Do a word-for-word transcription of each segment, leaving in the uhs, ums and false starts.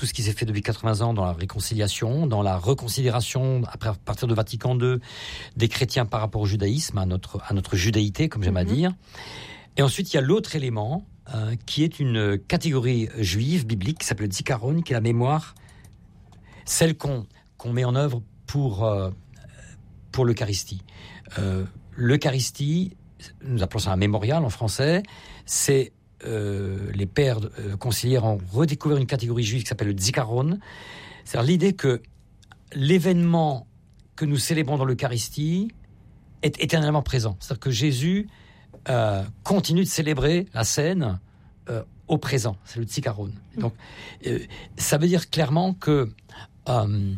tout ce qui s'est fait depuis quatre-vingts ans dans la réconciliation, dans la reconsidération, après, à partir de Vatican deux, des chrétiens par rapport au judaïsme, à notre, à notre judaïté, comme j'aime mm-hmm. à dire. Et ensuite, il y a l'autre élément, euh, qui est une catégorie juive, biblique, qui s'appelle le Zikaron, qui est la mémoire, celle qu'on, qu'on met en œuvre pour, euh, pour l'Eucharistie. Euh, l'Eucharistie, nous appelons ça un mémorial en français, c'est euh, les pères euh, conciliaires ont redécouvert une catégorie juive qui s'appelle le Zikaron. C'est-à-dire l'idée que l'événement que nous célébrons dans l'Eucharistie est éternellement présent. C'est-à-dire que Jésus euh, continue de célébrer la scène euh, au présent. C'est le Zikaron. Donc, euh, ça veut dire clairement que euh,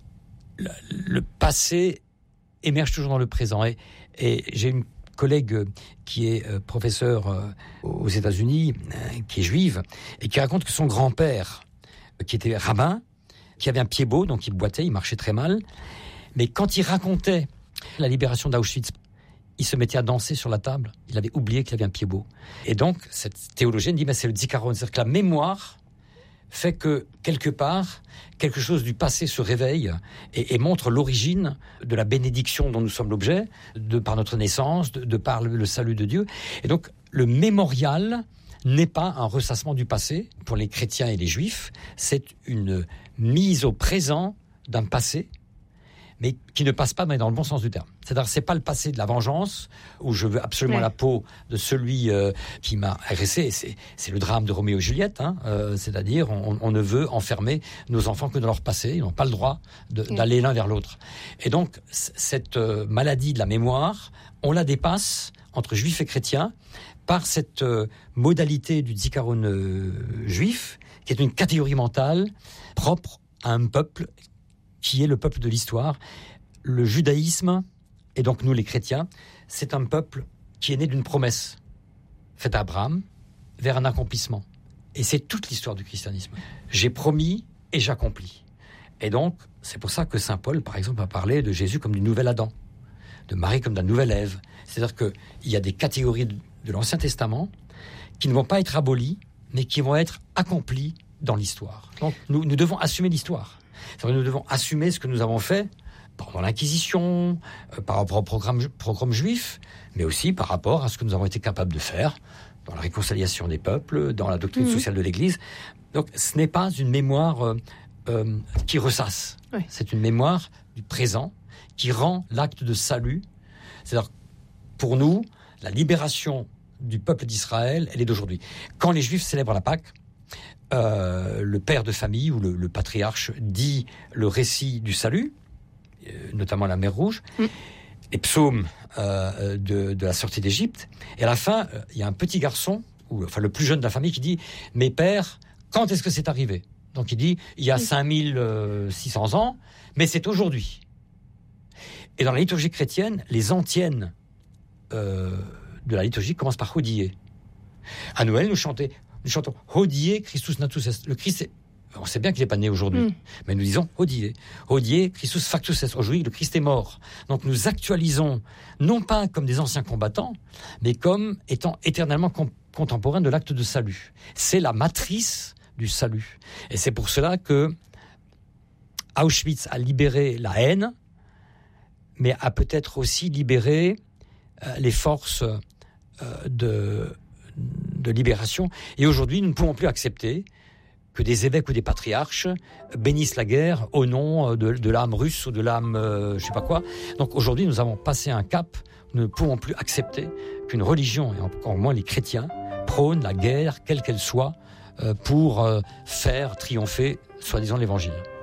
le, le passé émerge toujours dans le présent. Et, et j'ai une collègue qui est euh, professeure euh, aux États-Unis, euh, qui est juive, et qui raconte que son grand-père, euh, qui était rabbin, qui avait un pied beau, donc il boitait, il marchait très mal, mais quand il racontait la libération d'Auschwitz, il se mettait à danser sur la table, il avait oublié qu'il avait un pied beau. Et donc, cette théologienne dit, mais c'est le Zikaron, c'est-à-dire que la mémoire fait que, quelque part, quelque chose du passé se réveille et, et montre l'origine de la bénédiction dont nous sommes l'objet, de par notre naissance, de, de par le, le salut de Dieu. Et donc, le mémorial n'est pas un ressassement du passé pour les chrétiens et les juifs, c'est une mise au présent d'un passé, mais qui ne passe pas mais dans le bon sens du terme. C'est-à-dire, c'est pas le passé de la vengeance, où je veux absolument ouais. la peau de celui euh, qui m'a agressé. C'est, c'est le drame de Roméo et Juliette, hein, euh, c'est-à-dire, on, on ne veut enfermer nos enfants que dans leur passé, ils n'ont pas le droit de, ouais. d'aller l'un vers l'autre. Et donc, c- cette euh, maladie de la mémoire, on la dépasse, entre juifs et chrétiens, par cette euh, modalité du Zikaron euh, juif, qui est une catégorie mentale propre à un peuple qui est le peuple de l'histoire. Le judaïsme, et donc nous les chrétiens, c'est un peuple qui est né d'une promesse faite à Abraham vers un accomplissement. Et c'est toute l'histoire du christianisme. J'ai promis et j'accomplis. Et donc, c'est pour ça que saint Paul, par exemple, a parlé de Jésus comme du nouvel Adam, de Marie comme de la nouvelle Ève. C'est-à-dire qu'il y a des catégories de l'Ancien Testament qui ne vont pas être abolies, mais qui vont être accomplies dans l'histoire. Donc, nous, nous devons assumer l'histoire. C'est-à-dire que nous devons assumer ce que nous avons fait pendant l'Inquisition, euh, par rapport au programme, programme juif, mais aussi par rapport à ce que nous avons été capables de faire dans la réconciliation des peuples, dans la doctrine mmh. sociale de l'Église. Donc, ce n'est pas une mémoire euh, euh, qui ressasse. Oui. C'est une mémoire du présent qui rend l'acte de salut. C'est-à-dire, pour nous, la libération du peuple d'Israël, elle est d'aujourd'hui. Quand les Juifs célèbrent la Pâque, Euh, le père de famille ou le, le patriarche dit le récit du salut, euh, notamment la mer Rouge, mm. les psaumes euh, de, de la sortie d'Égypte, et à la fin, il euh, y a un petit garçon, ou enfin le plus jeune de la famille, qui dit « Mais père, quand est-ce que c'est arrivé ?» Donc il dit « Il y a mm. cinq mille six cents ans, mais c'est aujourd'hui. » Et dans la liturgie chrétienne, les antiennes euh, de la liturgie commencent par Hodie. À Noël, nous chantons Nous chantons Hodie Christus natus est. Le Christ, est... on sait bien qu'il n'est pas né aujourd'hui, mm. mais nous disons Hodie. Hodie Christus factus est. Aujourd'hui, le Christ est mort. Donc nous actualisons, non pas comme des anciens combattants, mais comme étant éternellement com- contemporains de l'acte de salut. C'est la matrice du salut. Et c'est pour cela que Auschwitz a libéré la haine, mais a peut-être aussi libéré euh, les forces euh, de... de libération. Et aujourd'hui, nous ne pouvons plus accepter que des évêques ou des patriarches bénissent la guerre au nom de, de l'âme russe ou de l'âme euh, je ne sais pas quoi. Donc aujourd'hui, nous avons passé un cap. Nous ne pouvons plus accepter qu'une religion, et encore moins les chrétiens, prônent la guerre, quelle qu'elle soit, euh, pour euh, faire triompher, soi-disant, l'évangile.